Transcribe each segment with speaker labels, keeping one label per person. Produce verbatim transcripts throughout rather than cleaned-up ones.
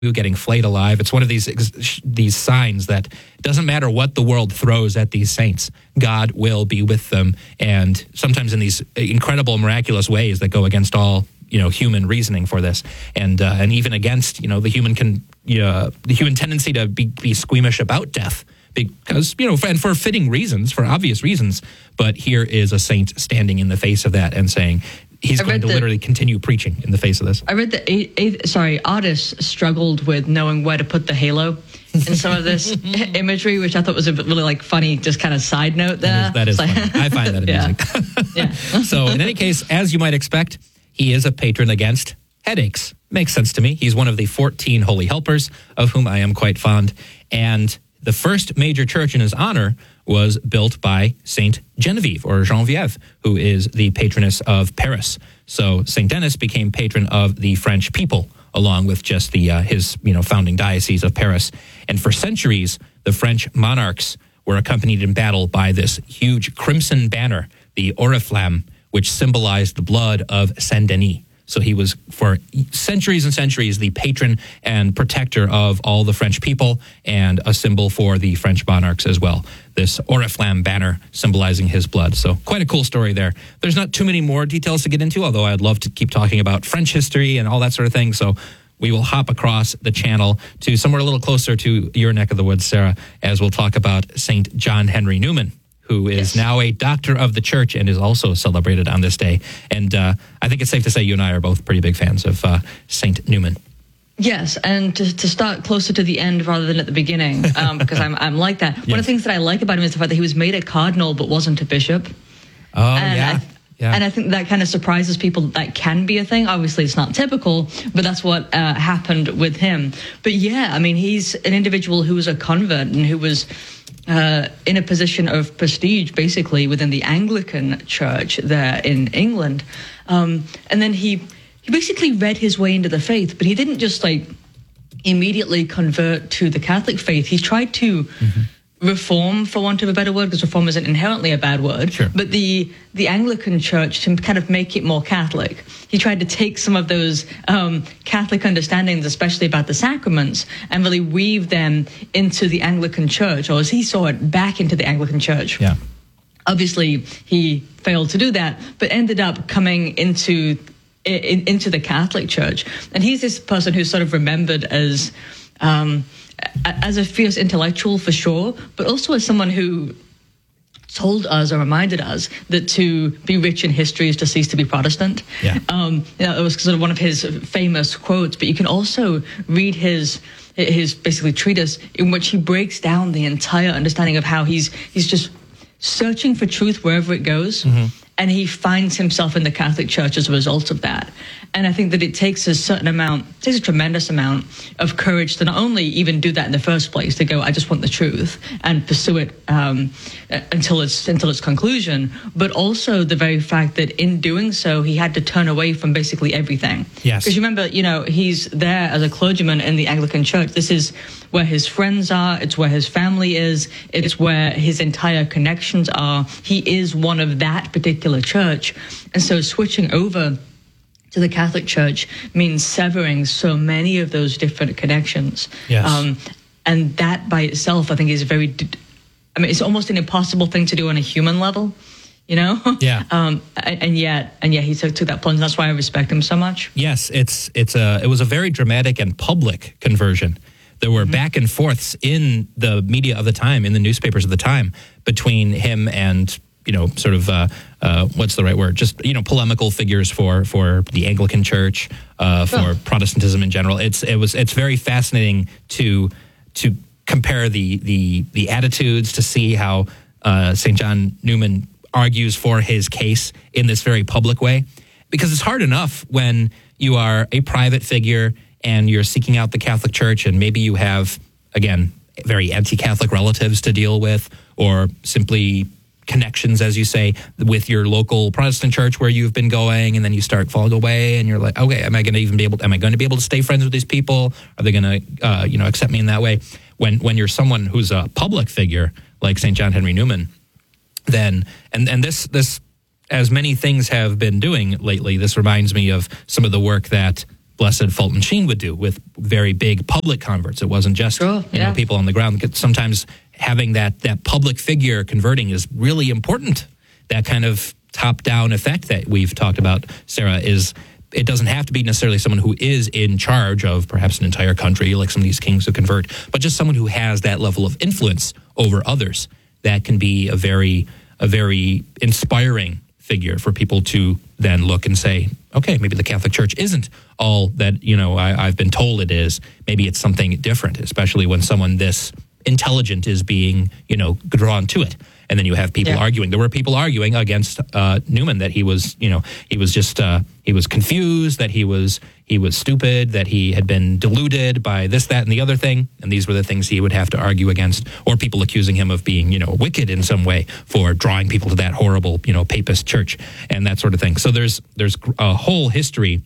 Speaker 1: getting flayed alive. It's one of these these signs that it doesn't matter what the world throws at these saints, God will be with them, and sometimes in these incredible, miraculous ways that go against all you know human reasoning for this, and uh, and even against you know the human can uh, the human tendency to be, be squeamish about death. Because, you know, and for fitting reasons, for obvious reasons, but here is a saint standing in the face of that and saying he's going to the, literally continue preaching in the face of this.
Speaker 2: I read that, a, a, sorry, artists struggled with knowing where to put the halo in some of this imagery, which I thought was a bit really like funny, just kind of side note there.
Speaker 1: That is, that is
Speaker 2: like,
Speaker 1: funny. I find that amusing.
Speaker 2: Yeah. yeah.
Speaker 1: So in any case, as you might expect, he is a patron against headaches. Makes sense to me. He's one of the fourteen holy helpers, of whom I am quite fond, and the first major church in his honor was built by Saint Genevieve, or Geneviève, who is the patroness of Paris. So Saint Denis became patron of the French people, along with just the uh, his you know founding diocese of Paris. And for centuries, the French monarchs were accompanied in battle by this huge crimson banner, the Oriflamme, which symbolized the blood of Saint Denis. So he was, for centuries and centuries, the patron and protector of all the French people, and a symbol for the French monarchs as well. This Oriflamme banner symbolizing his blood. So quite a cool story there. There's not too many more details to get into, although I'd love to keep talking about French history and all that sort of thing. So we will hop across the channel to somewhere a little closer to your neck of the woods, Sarah, as we'll talk about Saint John Henry Newman, who is yes. now a doctor of the church and is also celebrated on this day. And uh, I think it's safe to say you and I are both pretty big fans of uh, Saint Newman.
Speaker 2: Yes, and to, to start closer to the end rather than at the beginning, um, because I'm I'm like that. Yes. One of the things that I like about him is the fact that he was made a cardinal but wasn't a bishop.
Speaker 1: Oh,
Speaker 2: and
Speaker 1: yeah.
Speaker 2: I,
Speaker 1: Yeah.
Speaker 2: And I think that kind of surprises people that, that can be a thing. Obviously, it's not typical, but that's what uh, happened with him. But yeah, I mean, he's an individual who was a convert and who was uh, in a position of prestige, basically, within the Anglican Church there in England. Um, and then he, he basically read his way into the faith, but he didn't just, like, immediately convert to the Catholic faith. He tried to... Mm-hmm. reform, for want of a better word, because reform isn't inherently a bad word,
Speaker 1: sure.
Speaker 2: but the the Anglican Church, to kind of make it more Catholic. He tried to take some of those um, Catholic understandings, especially about the sacraments, and really weave them into the Anglican Church, or as he saw it, back into the Anglican Church.
Speaker 1: Yeah.
Speaker 2: Obviously, he failed to do that, but ended up coming into in, into the Catholic Church. And he's this person who's sort of remembered as... Um, as a fierce intellectual, for sure, but also as someone who told us or reminded us that to be rich in history is to cease to be Protestant.
Speaker 1: Yeah.
Speaker 2: Um, you know, it was sort of one of his famous quotes, but you can also read his his basically treatise in which he breaks down the entire understanding of how he's he's just searching for truth wherever it goes. Mm-hmm. And he finds himself in the Catholic Church as a result of that. And I think that it takes a certain amount, it takes a tremendous amount of courage to not only even do that in the first place, to go, I just want the truth, and pursue it um, until its until its conclusion, but also the very fact that in doing so, he had to turn away from basically everything.
Speaker 1: Yes.
Speaker 2: Because you remember, you know, he's there as a clergyman in the Anglican Church. This is where his friends are. It's where his family is. It's where his entire connections are. He is one of that particular church. And so switching over to the Catholic Church means severing so many of those different connections.
Speaker 1: Yes.
Speaker 2: Um, and that by itself, I think, is very, I mean, it's almost an impossible thing to do on a human level, you know?
Speaker 1: Yeah.
Speaker 2: um, and yet, and yet he took, took that plunge. That's why I respect him so much.
Speaker 1: Yes, it's it's a it was a very dramatic and public conversion. There were mm-hmm. back and forths in the media of the time, in the newspapers of the time, between him and, you know, sort of, uh, uh, what's the right word? Just, you know, polemical figures for, for the Anglican Church, uh, for oh. Protestantism in general. It's it was it's very fascinating to to compare the the the attitudes, to see how uh, Saint John Newman argues for his case in this very public way, because it's hard enough when you are a private figure and you're seeking out the Catholic Church, and maybe you have, again, very anti-Catholic relatives to deal with, or simply connections, as you say, with your local Protestant church where you've been going, and then you start falling away, and you're like, okay, am I going to even be able? Am I going to be able to stay friends with these people? Are they going to, uh, you know, accept me in that way? When when you're someone who's a public figure like Saint John Henry Newman, then and and this this as many things have been doing lately, this reminds me of some of the work that Blessed Fulton Sheen would do with very big public converts. It wasn't just
Speaker 2: Sure,
Speaker 1: you
Speaker 2: yeah.
Speaker 1: know people on the ground. Sometimes having that that public figure converting is really important. That kind of top-down effect that we've talked about, Sarah, is it doesn't have to be necessarily someone who is in charge of perhaps an entire country, like some of these kings who convert, but just someone who has that level of influence over others. That can be a very a very inspiring figure for people to then look and say, okay, maybe the Catholic Church isn't all that, you know, I, I've been told it is. Maybe it's something different, especially when someone this intelligent is being, you know, drawn to it. And then you have people
Speaker 2: Yeah.
Speaker 1: arguing. There were people arguing against uh, Newman that he was, you know, he was just uh, he was confused, that he was he was stupid, that he had been deluded by this, that, and the other thing. And these were the things he would have to argue against, or people accusing him of being, you know, wicked in some way for drawing people to that horrible, you know, papist church and that sort of thing. So there's there's a whole history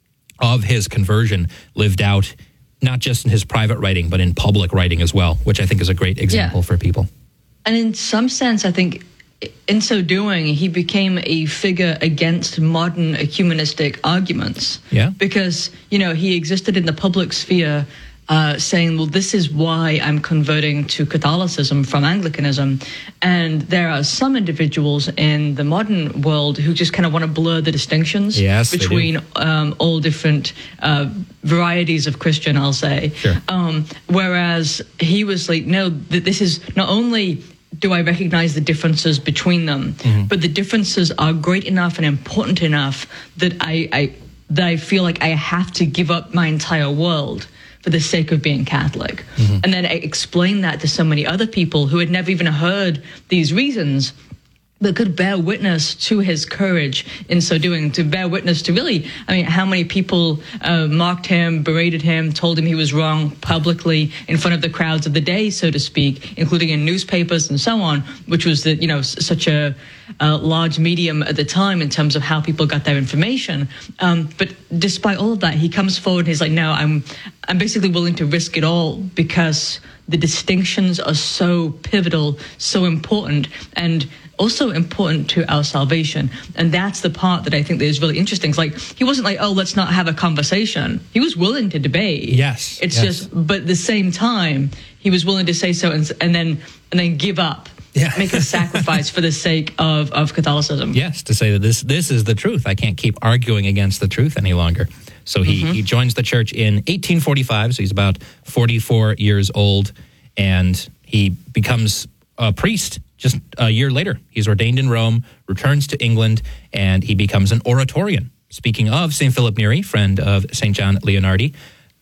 Speaker 1: of his conversion lived out, not just in his private writing, but in public writing as well, which I think is a great example
Speaker 2: Yeah.
Speaker 1: for people.
Speaker 2: And in some sense, I think in so doing, he became a figure against modern ecumenistic arguments.
Speaker 1: Yeah.
Speaker 2: Because, you know, he existed in the public sphere uh, saying, well, this is why I'm converting to Catholicism from Anglicanism. And there are some individuals in the modern world who just kind of want to blur the distinctions
Speaker 1: Yes, they do.
Speaker 2: between um, all different uh, varieties of Christian, I'll say.
Speaker 1: Sure.
Speaker 2: Um, whereas he was like, no, th- this is not only do I recognize the differences between them,
Speaker 1: Mm-hmm.
Speaker 2: but the differences are great enough and important enough that I, I that I feel like I have to give up my entire world for the sake of being Catholic.
Speaker 1: Mm-hmm.
Speaker 2: And then I explained that to so many other people who had never even heard these reasons, but could bear witness to his courage in so doing, to bear witness to really, I mean, how many people uh, mocked him, berated him, told him he was wrong publicly in front of the crowds of the day, so to speak, including in newspapers and so on, which was, the, you know, s- such a, a large medium at the time in terms of how people got their information. Um, but despite all of that, he comes forward and he's like, no, I'm, I'm basically willing to risk it all because the distinctions are so pivotal, so important, and also important to our salvation. And that's the part that I think that is really interesting. It's like, he wasn't like, oh, let's not have a conversation. He was willing to debate.
Speaker 1: Yes,
Speaker 2: It's
Speaker 1: yes.
Speaker 2: just, but at the same time, he was willing to say so and, and then and then give up,
Speaker 1: Yeah.
Speaker 2: make a sacrifice for the sake of, of Catholicism.
Speaker 1: Yes, to say that this this is the truth. I can't keep arguing against the truth any longer. So he,
Speaker 2: Mm-hmm.
Speaker 1: he joins the church in eighteen forty-five, so he's about forty-four years old, and he becomes a priest just a year later. He's ordained in Rome, returns to England, and he becomes an Oratorian. Speaking of Saint Philip Neri, friend of Saint John Leonardi,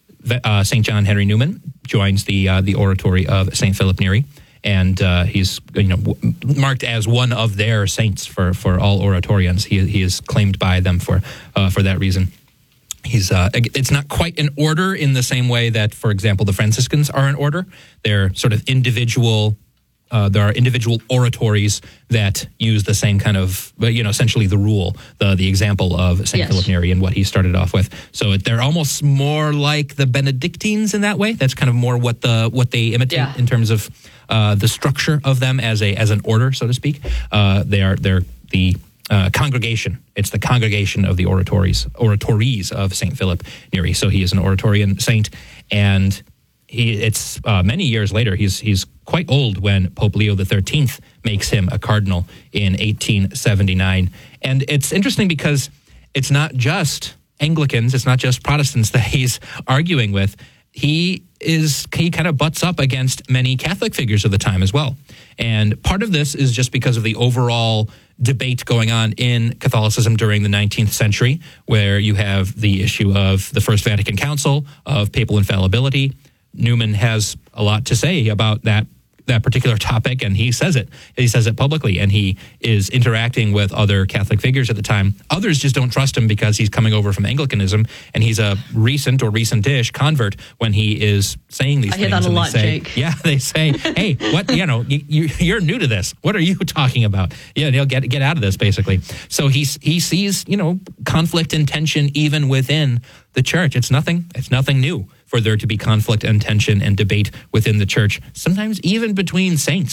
Speaker 1: uh, Saint John Henry Newman joins the uh, the oratory of Saint Philip Neri. And uh, he's, you know, w- marked as one of their saints for, for all Oratorians. He he is claimed by them for uh, for that reason. He's uh, it's not quite an order in the same way that, for example, the Franciscans are an order. They're sort of individual. Uh, there are individual oratories that use the same kind of, you know, essentially the rule, the the example of Saint
Speaker 2: Yes.
Speaker 1: Philip Neri and what he started off with. So it, they're almost more like the Benedictines in that way. That's kind of more what the what they imitate
Speaker 2: Yeah.
Speaker 1: in terms of uh, the structure of them as a as an order, so to speak. Uh, they are they're the uh, congregation. It's the congregation of the oratories oratories of Saint Philip Neri. So he is an Oratorian saint, and he it's uh, many years later. He's he's quite old when Pope Leo the thirteenth makes him a cardinal in eighteen seventy-nine. And it's interesting because it's not just Anglicans, it's not just Protestants that he's arguing with. He is he kind of butts up against many Catholic figures of the time as well. And part of this is just because of the overall debate going on in Catholicism during the nineteenth century, where you have the issue of the First Vatican Council, of papal infallibility. Newman has a lot to say about that that particular topic, and he says it. He says it publicly, and he is interacting with other Catholic figures at the time. Others just don't trust him because he's coming over from Anglicanism, and he's a recent or recent-ish convert when he is saying these
Speaker 2: I hear
Speaker 1: things.
Speaker 2: that a
Speaker 1: and
Speaker 2: lot,
Speaker 1: they say,
Speaker 2: Jake.
Speaker 1: Yeah, they say, hey, what, you know, you, you, you're new to this. What are you talking about? Yeah, they'll get get out of this, basically. So he, he sees, you know, conflict and tension even within the church. It's nothing, it's nothing new for there to be conflict and tension and debate within the church, sometimes even between saints.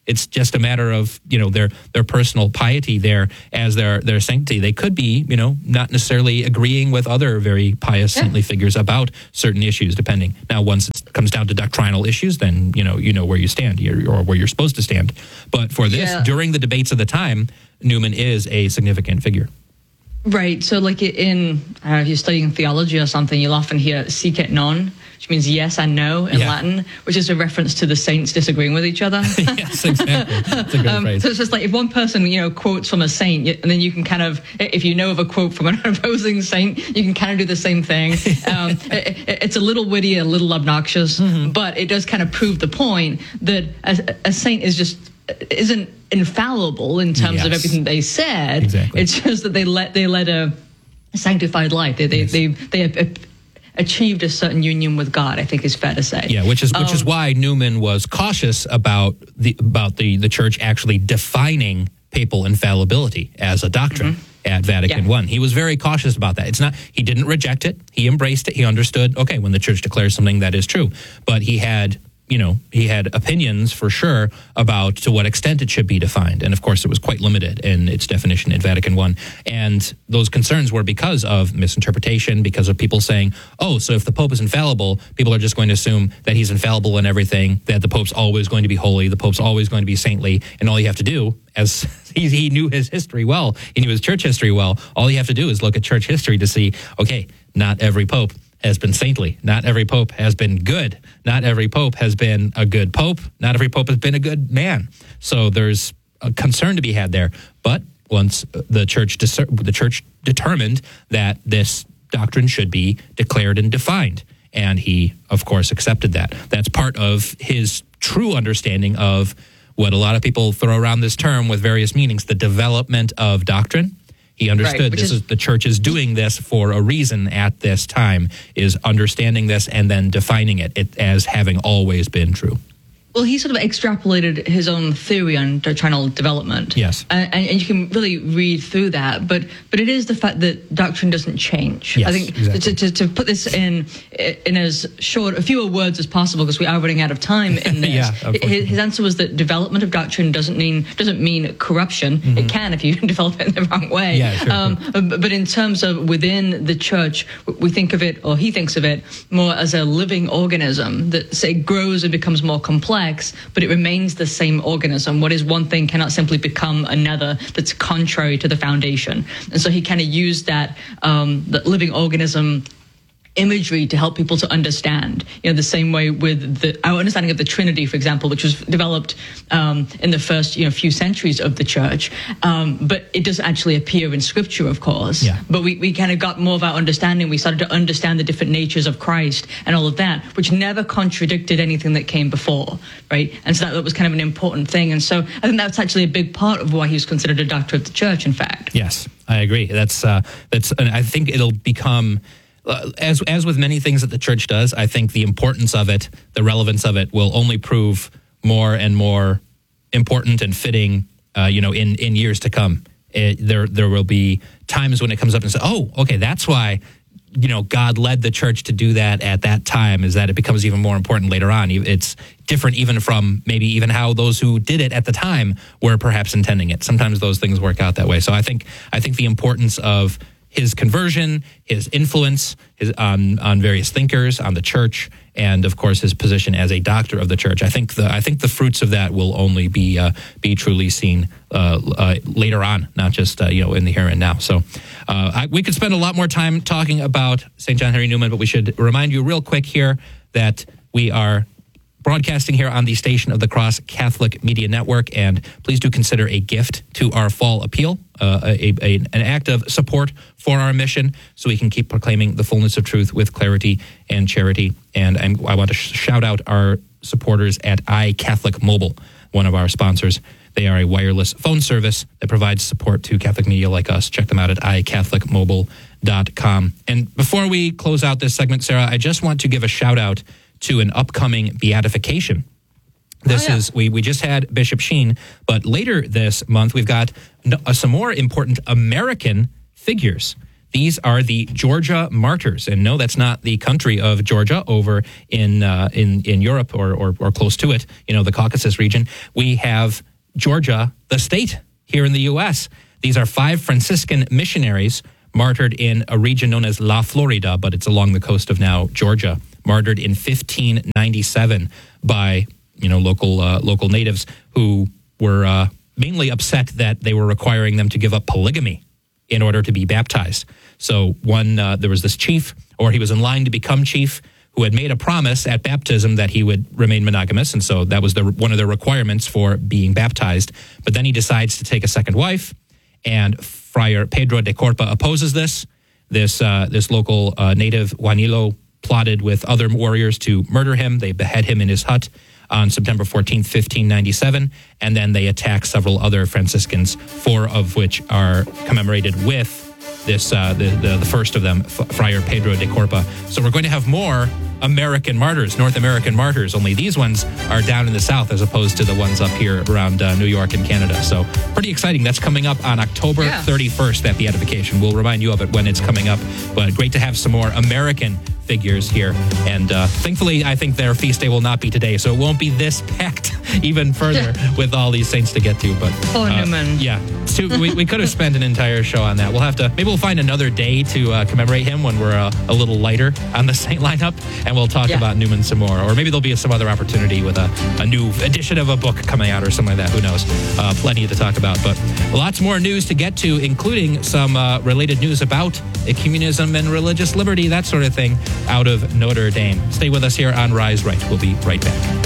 Speaker 1: It's just a matter of, you know, their their personal piety there as their their sanctity. They could be, you know, not necessarily agreeing with other very pious saintly yeah. figures about certain issues, depending. Now, once it comes down to doctrinal issues, then, you know, you know where you stand you're, or where you're supposed to stand. But for this, yeah. during the debates of the time, Newman is a significant figure.
Speaker 2: Right. So like in, I don't know, if you're studying theology or something, you'll often hear sic et non, which means yes and no in yeah. Latin, which is a reference to the saints disagreeing with each other.
Speaker 1: Yes, exactly. That's a great
Speaker 2: um,
Speaker 1: phrase.
Speaker 2: So it's just like if one person, you know, quotes from a saint, and then you can kind of, if you know of a quote from an opposing saint, you can kind of do the same thing. Um, it, it's a little witty, a little obnoxious, mm-hmm. but it does kind of prove the point that a, a saint is just isn't infallible in terms yes. of everything they said.
Speaker 1: Exactly.
Speaker 2: It's just that they let they led a sanctified life. They they yes. they, they, they achieved a certain union with God, I think is fair to say.
Speaker 1: Yeah, which is which
Speaker 2: um,
Speaker 1: is why Newman was cautious about the about the, the church actually defining papal infallibility as a doctrine mm-hmm. at Vatican yeah. I. He was very cautious about that. It's not he didn't reject it. He embraced it. He understood, okay, when the church declares something, that is true. But he had You know, he had opinions for sure about to what extent it should be defined. And of course, it was quite limited in its definition at Vatican I. And those concerns were because of misinterpretation, because of people saying, oh, so if the Pope is infallible, people are just going to assume that he's infallible in everything, that the Pope's always going to be holy, the Pope's always going to be saintly, and all you have to do, as he, he knew his history well, he knew his church history well, all you have to do is look at church history to see, okay, not every Pope has been saintly. Not every pope has been good. Not every pope has been a good pope. Not every pope has been a good man. So there's a concern to be had there. But once the church dis- the church determined that this doctrine should be declared and defined, and he, of course, accepted that. That's part of his true understanding of what a lot of people throw around this term with various meanings, the development of doctrine. He understood right, this is, is the church is doing this for a reason at this time, is understanding this and then defining it, it as having always been true.
Speaker 2: Well, he sort of extrapolated his own theory on doctrinal development.
Speaker 1: Yes.
Speaker 2: And, and you can really read through that. But but it is the fact that doctrine doesn't change.
Speaker 1: Yes,
Speaker 2: I think
Speaker 1: exactly.
Speaker 2: to, to, to put this in in as short, fewer words as possible, because we are running out of time in this.
Speaker 1: yeah,
Speaker 2: his, his answer was that development of doctrine doesn't mean doesn't mean corruption. Mm-hmm. It can if you develop it in the wrong way.
Speaker 1: Yeah, sure,
Speaker 2: um,
Speaker 1: sure.
Speaker 2: But in terms of within the church, we think of it, or he thinks of it, more as a living organism that, say, grows and becomes more complex, but it remains the same organism. What is one thing cannot simply become another that's contrary to the foundation. And so he kind of used that, um, that living organism imagery to help people to understand, you know, the same way with the, our understanding of the Trinity, for example, which was developed um, in the first, you know, few centuries of the church. Um, but it doesn't actually appear in Scripture, of course.
Speaker 1: Yeah.
Speaker 2: But we, we kind of got more of our understanding. We started to understand the different natures of Christ and all of that, which never contradicted anything that came before, right? And so that, that was kind of an important thing. And so I think that's actually a big part of why he was considered a doctor of the church, in fact.
Speaker 1: Yes, I agree. That's, uh, that's, and I think it'll become... Uh, as as with many things that the church does, I think the importance of it, the relevance of it, will only prove more and more important and fitting, uh, you know, in, in years to come. It, there there will be times when it comes up and says, "Oh, okay, that's why, you know, God led the church to do that at that time." Is that it becomes even more important later on? It's different even from maybe even how those who did it at the time were perhaps intending it. Sometimes those things work out that way. So I think I think the importance of his conversion, his influence his, on on various thinkers, on the church, and of course his position as a doctor of the church. I think the I think the fruits of that will only be uh, be truly seen uh, uh, later on, not just uh, you know in the here and now. So uh, I, we could spend a lot more time talking about Saint John Henry Newman, but we should remind you real quick here that we are broadcasting here on the Station of the Cross Catholic Media Network, and please do consider a gift to our fall appeal, uh, a, a, an act of support for our mission, so we can keep proclaiming the fullness of truth with clarity and charity. And I'm, I want to sh- shout out our supporters at iCatholic Mobile, one of our sponsors. They are a wireless phone service that provides support to Catholic media like us. Check them out at i catholic mobile dot com. And before we close out this segment, Sarah, I just want to give a shout out to an upcoming beatification. This oh, yeah. is, we, we just had Bishop Sheen, but later this month we've got uh, some more important American figures These are the Georgia martyrs. And no, that's not the country of Georgia over in uh, in, in Europe or, or, or close to it, you know, the Caucasus region. We have Georgia, the state, here in the U S. These are five Franciscan missionaries martyred in a region known as La Florida, but it's along the coast of now Georgia, martyred in fifteen ninety-seven by, you know, local uh, local natives who were uh, mainly upset that they were requiring them to give up polygamy in order to be baptized. So one, uh, there was this chief, or he was in line to become chief, who had made a promise at baptism that he would remain monogamous, and so that was the one of the requirements for being baptized. But then he decides to take a second wife, and Friar Pedro de Corpa opposes this. This uh, this local uh, native, Juanilo, plotted with other warriors to murder him. They behead him in his hut on September fourteenth, fifteen ninety-seven, and then they attack several other Franciscans, four of which are commemorated with this uh, the, the the first of them, Friar Pedro de Corpa. So we're going to have more American martyrs, North American martyrs, only these ones are down in the south as opposed to the ones up here around uh, New York and Canada. So pretty exciting. That's coming up on October yeah. thirty-first at Beatification. We'll remind you of it when it's coming up, but great to have some more American figures here. And uh, thankfully, I think their feast day will not be today, so it won't be this packed even further with all these saints to get to. But
Speaker 2: oh,
Speaker 1: uh,
Speaker 2: Newman.
Speaker 1: Yeah, too, we, we could have spent an entire show on that. We'll have to, maybe we'll find another day to uh, commemorate him when we're uh, a little lighter on the saint lineup, and we'll talk yeah. about Newman some more. Or maybe there'll be some other opportunity with a, a new edition of a book coming out or something like that. Who knows? Uh, plenty to talk about. But lots more news to get to, including some uh, related news about ecumenism and religious liberty, that sort of thing, out of Notre Dame. Stay with us here on Rise Right. We'll be right back.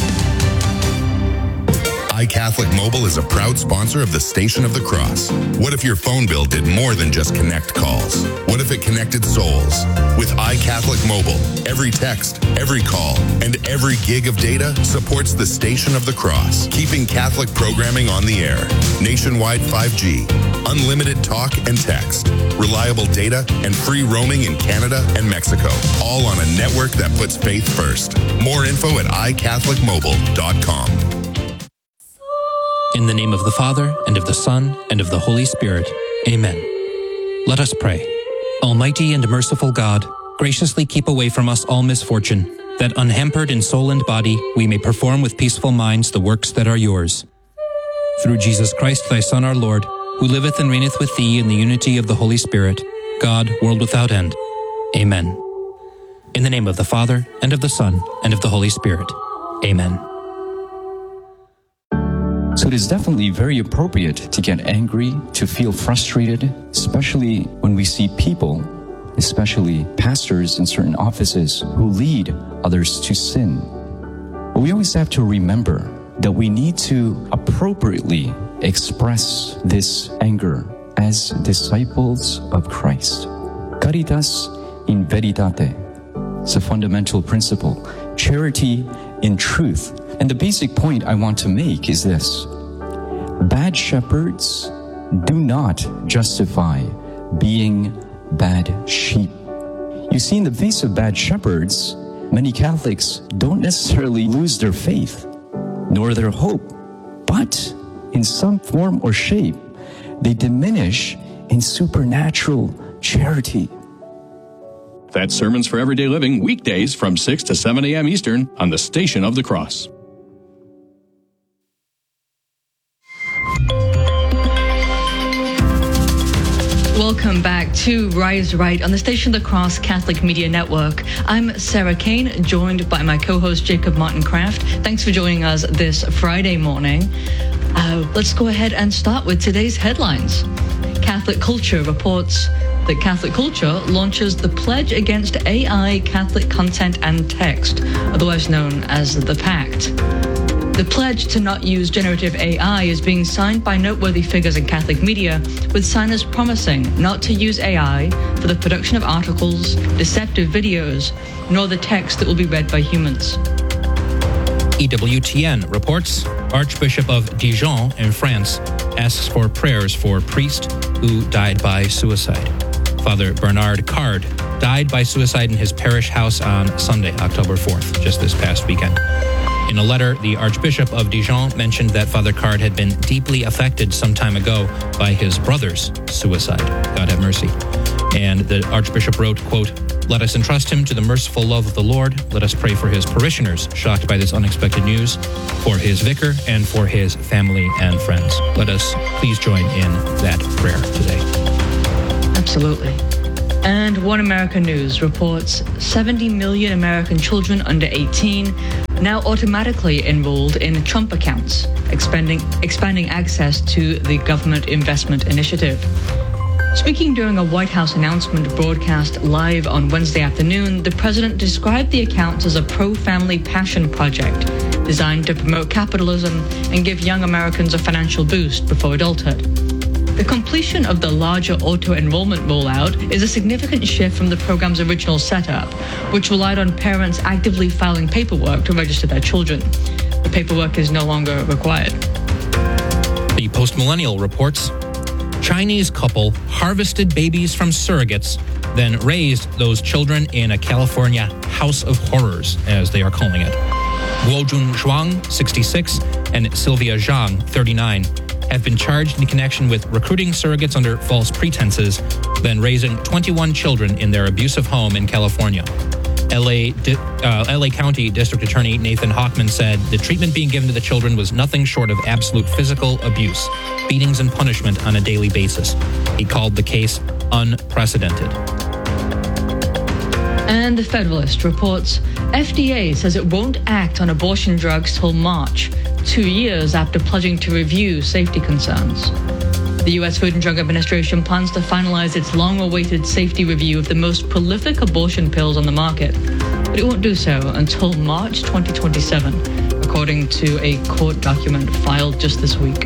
Speaker 3: iCatholic Mobile is a proud sponsor of the Station of the Cross. What if your phone bill did more than just connect calls? What if it connected souls? With iCatholic Mobile, every text, every call, and every gig of data supports the Station of the Cross, keeping Catholic programming on the air. Nationwide five G, unlimited talk and text, reliable data, and free roaming in Canada and Mexico, all on a network that puts faith first. More info at i catholic mobile dot com.
Speaker 1: In the name of the Father, and of the Son, and of the Holy Spirit. Amen. Let us pray. Almighty and merciful God, graciously keep away from us all misfortune, that unhampered in soul and body, we may perform with peaceful minds the works that are yours. Through Jesus Christ, thy Son, our Lord, who liveth and reigneth with thee in the unity of the Holy Spirit, God, world without end. Amen. In the name of the Father, and of the Son, and of the Holy Spirit. Amen.
Speaker 4: So it is definitely very appropriate to get angry, to feel frustrated, especially when we see people, especially pastors in certain offices, who lead others to sin. But we always have to remember that we need to appropriately express this anger as disciples of Christ. Caritas in veritate. It's a fundamental principle. Charity in truth. And the basic point I want to make is this. Bad shepherds do not justify being bad sheep. You see, in the face of bad shepherds, many Catholics don't necessarily lose their faith, nor their hope, but in some form or shape, they diminish in supernatural charity.
Speaker 5: That's Sermons for Everyday Living, weekdays from six to seven a.m. Eastern on the Station of the Cross.
Speaker 2: Welcome back to Rise Right on the Station of the Cross Catholic Media Network. I'm Sarah Kane, joined by my co-host Jacob Martin Kraft. Thanks for joining us this Friday morning. Uh, let's go ahead and start with today's headlines. Catholic Culture reports that Catholic Culture launches the Pledge Against A I Catholic Content and Text, otherwise known as the PACT. The pledge to not use generative A I is being signed by noteworthy figures in Catholic media, with signers promising not to use A I for the production of articles, deceptive videos, nor the text that will be read by humans.
Speaker 1: E W T N reports Archbishop of Dijon in France asks for prayers for priest who died by suicide. Father Bernard Card died by suicide in his parish house on Sunday, October fourth, just this past weekend. In a letter, the Archbishop of Dijon mentioned that Father Card had been deeply affected some time ago by his brother's suicide. God have mercy. And the Archbishop wrote, quote, "Let us entrust him to the merciful love of the Lord. Let us pray for his parishioners shocked by this unexpected news, for his vicar, and for his family and friends." Let us please join in that prayer today.
Speaker 2: Absolutely. And One American News reports seventy million American children under eighteen now automatically enrolled in Trump accounts, expanding, expanding access to the government investment initiative. Speaking during a White House announcement broadcast live on Wednesday afternoon, the president described the accounts as a pro-family passion project designed to promote capitalism and give young Americans a financial boost before adulthood. The completion of the larger auto-enrollment rollout is a significant shift from the program's original setup, which relied on parents actively filing paperwork to register their children. The paperwork is no longer required.
Speaker 1: The Post-Millennial reports, Chinese couple harvested babies from surrogates, then raised those children in a California house of horrors, as they are calling it. Guojun Zhuang, sixty-six, and Sylvia Zhang, thirty-nine, have been charged in connection with recruiting surrogates under false pretenses, then raising twenty-one children in their abusive home in California. L A, uh, L A County District Attorney Nathan Hochman said the treatment being given to the children was nothing short of absolute physical abuse, beatings and punishment on a daily basis. He called the case unprecedented.
Speaker 2: And the Federalist reports F D A says it won't act on abortion drugs till March, two years after pledging to review safety concerns. The U S Food and Drug Administration plans to finalize its long-awaited safety review of the most prolific abortion pills on the market, but it won't do so until March twenty twenty-seven, according to a court document filed just this week.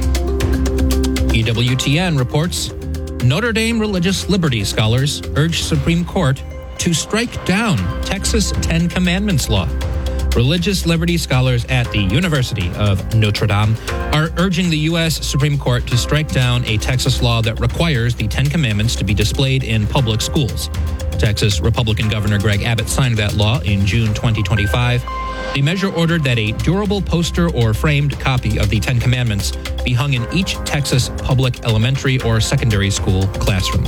Speaker 1: E W T N reports Notre Dame religious liberty scholars urge Supreme Court to strike down Texas Ten Commandments law. Religious liberty scholars at the University of Notre Dame are urging the U S Supreme Court to strike down a Texas law that requires the Ten Commandments to be displayed in public schools. Texas Republican Governor Greg Abbott signed that law in June twenty twenty-five. The measure ordered that a durable poster or framed copy of the Ten Commandments be hung in each Texas public elementary or secondary school classroom.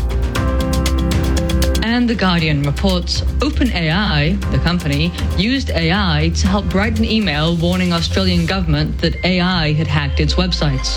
Speaker 2: And The Guardian reports OpenAI, the company, used A I to help write an email warning Australian government that A I had hacked its websites.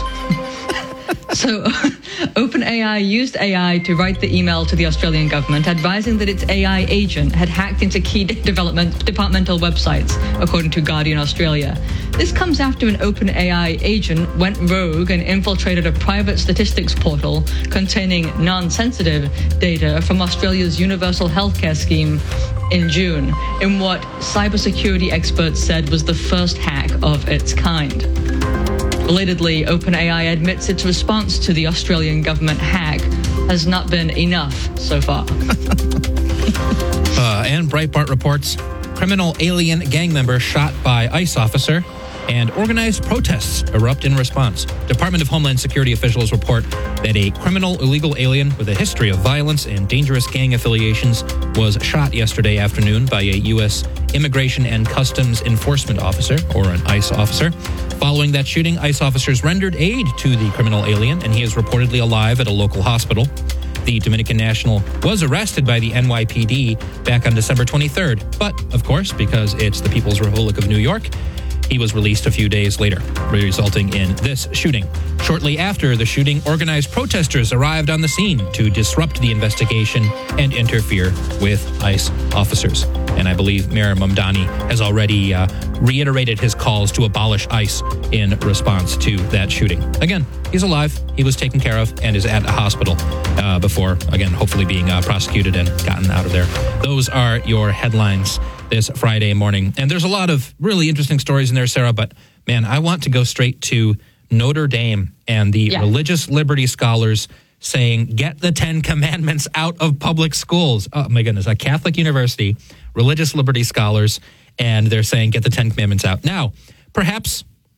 Speaker 2: So, OpenAI used A I to write the email to the Australian government advising that its A I agent had hacked into key development departmental websites, according to Guardian Australia. This comes after an OpenAI agent went rogue and infiltrated a private statistics portal containing non-sensitive data from Australia's universal healthcare scheme in June, in what cybersecurity experts said was the first hack of its kind. Relatedly, OpenAI admits its response to the Australian government hack has not been enough so far.
Speaker 1: uh, and Breitbart reports criminal alien gang member shot by ICE officer, and organized protests erupt in response. Department of Homeland Security officials report that a criminal illegal alien with a history of violence and dangerous gang affiliations was shot yesterday afternoon by a U S Immigration and Customs Enforcement officer, or an ICE officer. Following that shooting, ICE officers rendered aid to the criminal alien, and he is reportedly alive at a local hospital. The Dominican national was arrested by the N Y P D back on December twenty-third, but, of course, because it's the People's Republic of New York, he was released a few days later, resulting in this shooting. Shortly after the shooting, organized protesters arrived on the scene to disrupt the investigation and interfere with ICE officers. And I believe Mayor Mamdani has already uh, reiterated his calls to abolish ICE in response to that shooting. Again, he's alive, he was taken care of, and is at a hospital uh, before, again, hopefully being uh, prosecuted and gotten out of there. Those are your headlines this Friday morning. And there's a lot of really interesting stories in there, Sarah, but man, I want to go straight to Notre Dame and the yeah. religious liberty scholars saying, get the Ten Commandments out of public schools. Oh my goodness, a Catholic university, religious liberty scholars, and they're saying, get the Ten Commandments out. Now, perhaps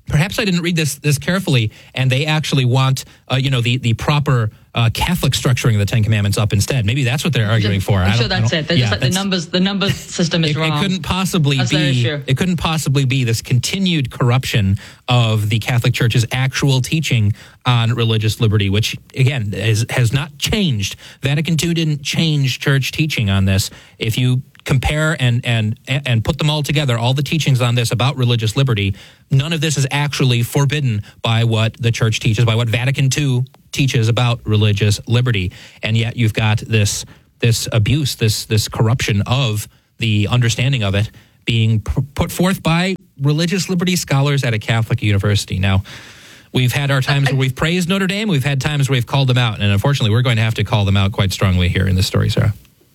Speaker 1: perhaps I didn't read this this carefully, and they actually want, uh, you know, the the proper uh, Catholic structuring of the Ten Commandments up instead. Maybe that's what they're arguing for.
Speaker 2: I'm
Speaker 1: I
Speaker 2: sure that's it. They're
Speaker 1: yeah,
Speaker 2: just like the numbers. The numbers system is
Speaker 1: it,
Speaker 2: wrong.
Speaker 1: It couldn't possibly
Speaker 2: that's their
Speaker 1: be.
Speaker 2: issue.
Speaker 1: It couldn't possibly be this continued corruption of the Catholic Church's actual teaching on religious liberty, which again is, has not changed. Vatican Two didn't change church teaching on this. If you compare and and and put them all together, all the teachings on this about religious liberty, none of this is actually forbidden by what the church teaches, by what Vatican Two teaches about religious liberty. And yet you've got this this abuse, this this corruption of the understanding of it being p- put forth by religious liberty scholars at a Catholic university. Now, we've had our times where we've praised Notre Dame. We've had times where we've called them out. And unfortunately, we're going to have to call them out quite strongly here in this story, Sarah.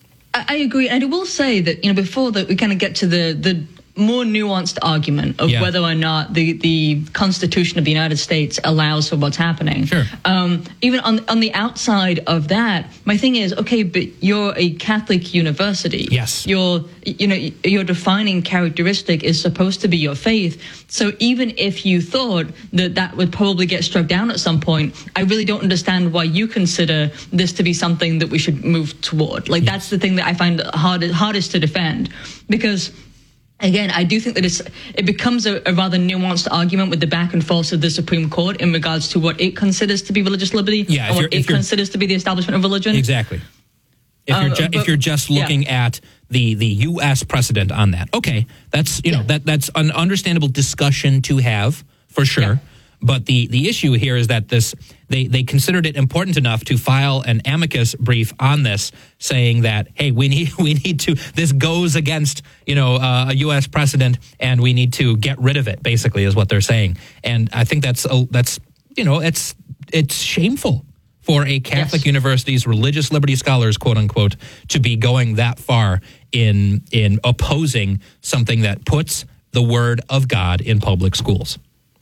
Speaker 2: I agree, and I will say that, you know, before that we kind of get to the the more nuanced argument of
Speaker 1: yeah.
Speaker 2: whether or not the, the Constitution of the United States allows for what's happening.
Speaker 1: Sure.
Speaker 2: Um, even on on the outside of that, my thing is, okay, but you're a Catholic university.
Speaker 1: Yes.
Speaker 2: Your you know your defining characteristic is supposed to be your faith. So even if you thought that that would probably get struck down at some point, I really don't understand why you consider this to be something that we should move toward. Like, that's the thing that I find hard, hardest to defend, because again, I do think that it's, it becomes a, a rather nuanced argument with the back and forth of the Supreme Court in regards to what it considers to be religious liberty
Speaker 1: Yeah,
Speaker 2: and what it considers to be the establishment of religion.
Speaker 1: Exactly. If you're,
Speaker 2: Um,
Speaker 1: ju-
Speaker 2: but-
Speaker 1: if you're just looking
Speaker 2: yeah.
Speaker 1: at the, the U S precedent on that, okay, that's you know
Speaker 2: Yeah.
Speaker 1: that that's an understandable discussion to have for sure.
Speaker 2: Yeah.
Speaker 1: But the, the issue here is that this they, they considered it important enough to file an amicus brief on this, saying that, hey, we need we need to this goes against you know uh, a U S precedent, and we need to get rid of it. Basically, is what they're saying, and I think that's a, that's you know it's it's shameful for a Catholic
Speaker 2: Yes.
Speaker 1: university's religious liberty scholars, quote unquote, to be going that far in in opposing something that puts the word of God in public schools.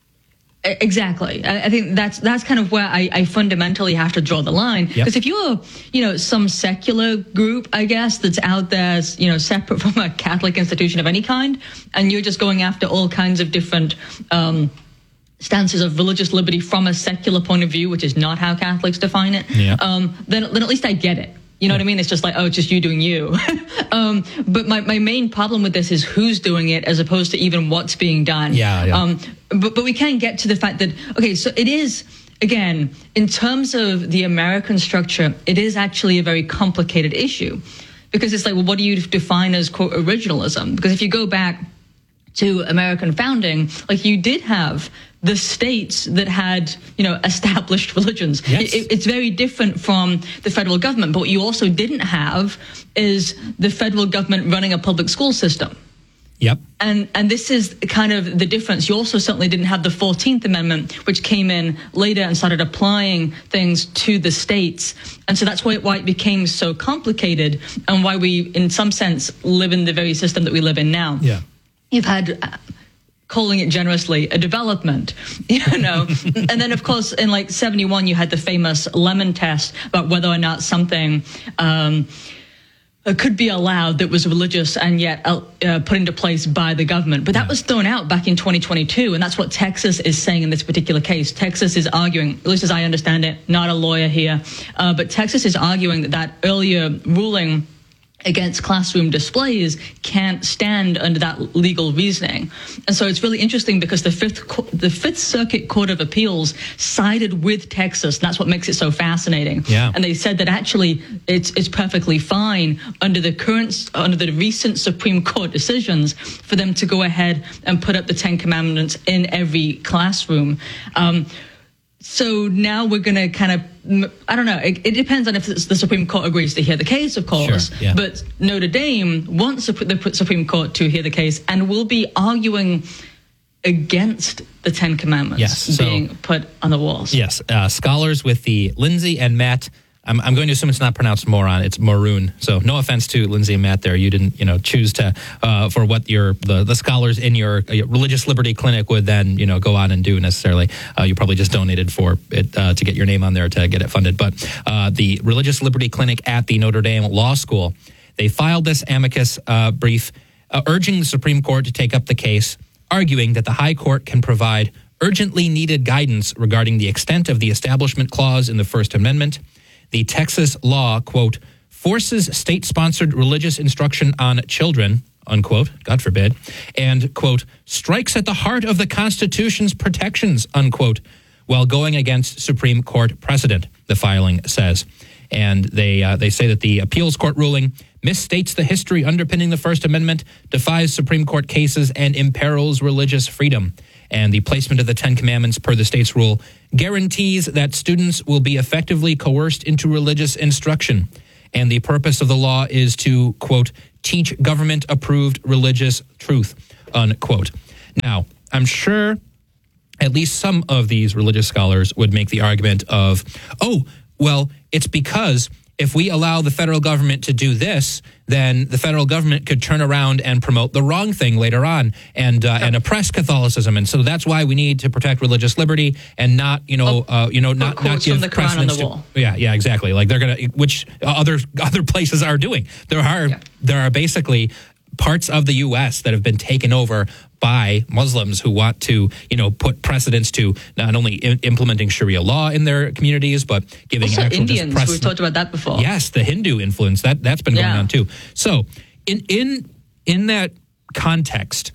Speaker 2: Exactly. I I think that's that's kind of where I, I fundamentally have to draw the line.
Speaker 1: Yep.
Speaker 2: Because if you're, you know, some secular group, I guess, that's out there, you know, separate from a Catholic institution of any kind, and you're just going after all kinds of different um, stances of religious liberty from a secular point of view, which is not how Catholics define it,
Speaker 1: Yeah.
Speaker 2: um, then then at least I get it. You know what I mean? It's just like, oh, it's just you doing you. um, but my, my main problem with this is who's doing it as opposed to even what's being done.
Speaker 1: Yeah, yeah.
Speaker 2: Um, but, but we can get to the fact that, okay, so it is, again, in terms of the American structure, it is actually a very complicated issue. Because it's like, well, what do you define as, quote, originalism? Because if you go back to American founding, like, you did have the states that had, you know, established religions.
Speaker 1: Yes.
Speaker 2: It, it's very different from the federal government. But what you also didn't have is the federal government running a public school system.
Speaker 1: Yep.
Speaker 2: And and this is kind of the difference. You also certainly didn't have the fourteenth Amendment, which came in later and started applying things to the states. And so that's why, why it became so complicated, and why we, in some sense, live in the very system that we live in now.
Speaker 1: Yeah.
Speaker 2: You've had, uh, calling it generously, a development, you know. And then, of course, in like seventy-one, you had the famous Lemon test about whether or not something um, uh, could be allowed that was religious and yet uh, uh, put into place by the government. But that was thrown out back in twenty twenty-two, and that's what Texas is saying in this particular case. Texas is arguing, at least as I understand it, not a lawyer here, uh, but Texas is arguing that that earlier ruling against classroom displays can't stand under that legal reasoning. And so it's really interesting because the Fifth the Fifth Circuit Court of Appeals sided with Texas. And that's what makes it so fascinating.
Speaker 1: Yeah.
Speaker 2: And they said that actually it's it's perfectly fine under the current under the recent Supreme Court decisions for them to go ahead and put up the Ten Commandments in every classroom. Um, So now we're going to kind of, I don't know, it, it depends on if the Supreme Court agrees to hear the case, of course.
Speaker 1: Sure, yeah.
Speaker 2: But Notre Dame wants the Supreme Court to hear the case and will be arguing against the Ten Commandments
Speaker 1: Yes, so-
Speaker 2: being put on the walls.
Speaker 1: Yes. Uh, scholars with the Lindsay and Matt. I'm, I'm going to assume it's not pronounced moron. It's maroon. So no offense to Lindsay and Matt there. You didn't, you know, choose to uh, for what your the, the scholars in your, uh, religious liberty clinic would then, you know, go on and do necessarily. Uh, you probably just donated for it uh, to get your name on there to get it funded. But uh, the religious liberty clinic at the Notre Dame Law School, they filed this amicus uh, brief uh, urging the Supreme Court to take up the case, arguing that the High Court can provide urgently needed guidance regarding the extent of the Establishment Clause in the First Amendment. The Texas law, quote, forces state-sponsored religious instruction on children, unquote, God forbid, and, quote, strikes at the heart of the Constitution's protections, unquote, while going against Supreme Court precedent, the filing says. And they uh, they say that the appeals court ruling misstates the history underpinning the First Amendment, defies Supreme Court cases, and imperils religious freedom. And the placement of the Ten Commandments per the state's rule guarantees that students will be effectively coerced into religious instruction. And the purpose of the law is to, quote, teach government-approved religious truth, unquote. Now, I'm sure at least some of these religious scholars would make the argument of, oh, well, it's because if we allow the federal government to do this, then the federal government could turn around and promote the wrong thing later on and uh, and oppress Catholicism, and so that's why we need to protect religious liberty and not, you know, uh, you know, not not give
Speaker 2: from the Quran on the
Speaker 1: to,
Speaker 2: wall.
Speaker 1: Yeah, yeah, exactly. Like they're gonna, which other other places are doing. There are yeah. there are basically parts of the U S that have been taken over by Muslims who want to, you know, put precedents to not only I- implementing Sharia law in their communities, but giving
Speaker 2: also
Speaker 1: actual
Speaker 2: Indians.
Speaker 1: Precedent.
Speaker 2: We've talked about that before.
Speaker 1: Yes, the Hindu influence that that's been going
Speaker 2: yeah.
Speaker 1: on too. So, in in in that context,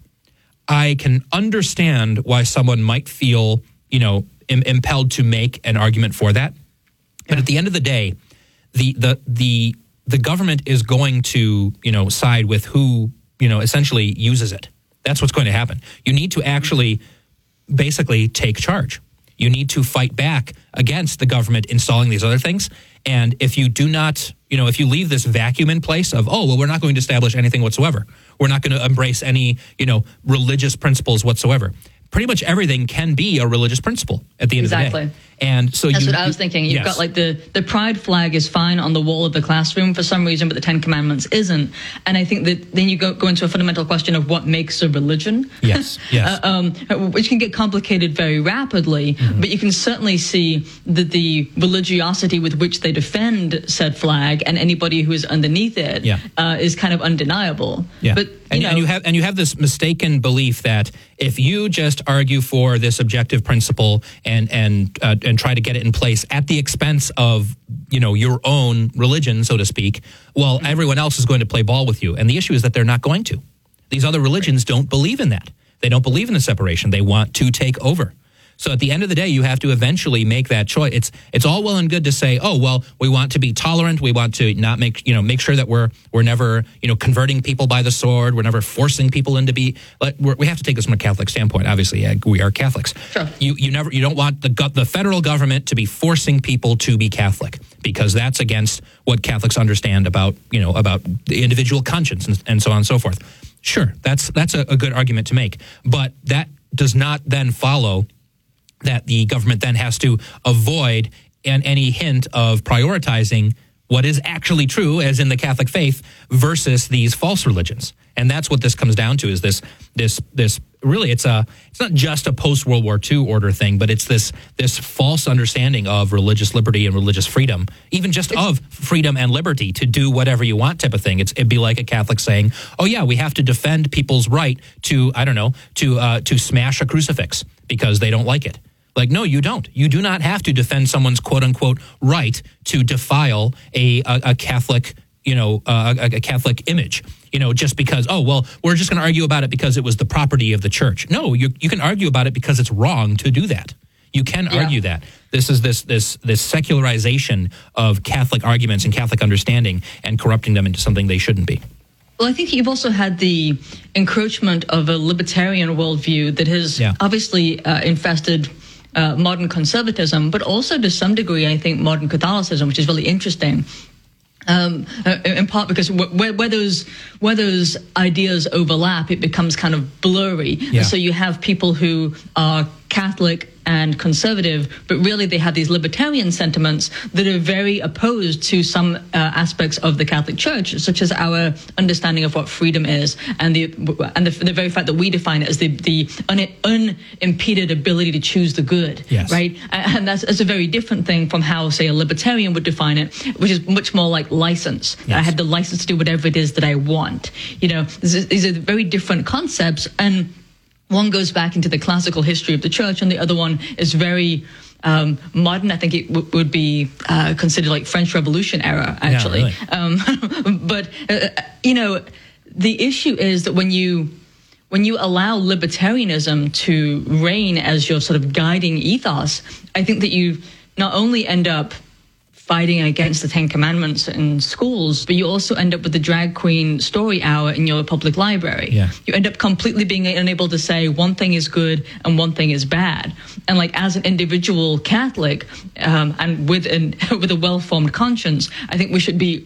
Speaker 1: I can understand why someone might feel, you know, im- impelled to make an argument for that. But yeah. at the end of the day, the the the the government is going to, you know, side with who, you know, essentially uses it. That's what's going to happen. You need to actually basically take charge. You need to fight back against the government installing these other things. And if you do not, you know, if you leave this vacuum in place of, oh, well, we're not going to establish anything whatsoever. We're not going to embrace any, you know, religious principles whatsoever. Pretty much everything can be a religious principle at the end
Speaker 2: exactly.
Speaker 1: of the day. And so
Speaker 2: that's
Speaker 1: you,
Speaker 2: what I was thinking. You've
Speaker 1: yes.
Speaker 2: got like the, the pride flag is fine on the wall of the classroom for some reason, but the Ten Commandments isn't. And I think that then you go, go into a fundamental question of what makes a religion.
Speaker 1: Yes, yes.
Speaker 2: uh, um, which can get complicated very rapidly, mm-hmm. but you can certainly see that the religiosity with which they defend said flag and anybody who is underneath it
Speaker 1: yeah.
Speaker 2: uh, is kind of undeniable.
Speaker 1: Yeah.
Speaker 2: But, you
Speaker 1: and,
Speaker 2: know,
Speaker 1: and you have and you have this mistaken belief that if you just argue for this objective principle and and uh, and try to get it in place at the expense of, you know, your own religion, so to speak, well, mm-hmm. everyone else is going to play ball with you. And the issue is that they're not going to. These other religions right. don't believe in that. They don't believe in the separation. They want to take over. So at the end of the day, you have to eventually make that choice. It's it's all well and good to say, oh, well, we want to be tolerant. We want to not make, you know, make sure that we're we're never, you know, converting people by the sword. We're never forcing people into be. Like, we're, we have to take this from a Catholic standpoint. Obviously, yeah, we are Catholics.
Speaker 2: Sure.
Speaker 1: You you never you don't want the the federal government to be forcing people to be Catholic, because that's against what Catholics understand about, you know, about the individual conscience and, and so on and so forth. Sure, that's that's a, a good argument to make, but that does not then follow that the government then has to avoid an, any hint of prioritizing what is actually true, as in the Catholic faith, versus these false religions. And that's what this comes down to, is this, this, this really, it's a, it's not just a post-World War Two order thing, but it's this, this false understanding of religious liberty and religious freedom, even just it's, of freedom and liberty to do whatever you want type of thing. It's, it'd be like a Catholic saying, oh yeah, we have to defend people's right to, I don't know, to, uh, to smash a crucifix because they don't like it. Like, no, you don't. You do not have to defend someone's quote-unquote right to defile a, a, a Catholic, you know, uh, a, a Catholic image, you know, just because, oh, well, we're just going to argue about it because it was the property of the church. No, you you can argue about it because it's wrong to do that. You can yeah. argue that. This is this this this secularization of Catholic arguments and Catholic understanding and corrupting them into something they shouldn't be.
Speaker 2: Well, I think you've also had the encroachment of a libertarian worldview that has yeah. obviously uh, infested Uh, modern conservatism, but also to some degree, I think, modern Catholicism, which is really interesting. Um, in part because where, where those where those ideas overlap, it becomes kind of blurry.
Speaker 1: Yeah.
Speaker 2: So you have people who are Catholic and conservative, but really they have these libertarian sentiments that are very opposed to some uh, aspects of the Catholic Church, such as our understanding of what freedom is, and the and the, the very fact that we define it as the the un, unimpeded ability to choose the good.
Speaker 1: Yes.
Speaker 2: Right, and that's, that's a very different thing from how, say, a libertarian would define it, which is much more like license.
Speaker 1: Yes.
Speaker 2: I have the license to do whatever it is that I want. You know, these are very different concepts, and One goes back into the classical history of the church, and the other one is very um, modern. I think it w- would be uh, considered like French Revolution era, actually.
Speaker 1: Yeah, really.
Speaker 2: um, but, uh, you know, the issue is that when you when you allow libertarianism to reign as your sort of guiding ethos, I think that you not only end up fighting against the Ten Commandments in schools, but you also end up with the drag queen story hour in your public library.
Speaker 1: Yeah.
Speaker 2: You end up completely being unable to say one thing is good and one thing is bad. And like as an individual Catholic, um, and with an with a well-formed conscience, I think we should be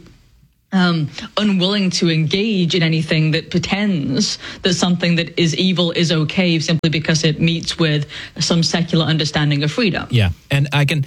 Speaker 2: Um, unwilling to engage in anything that pretends that something that is evil is okay simply because it meets with some secular understanding of freedom.
Speaker 1: Yeah, and I can,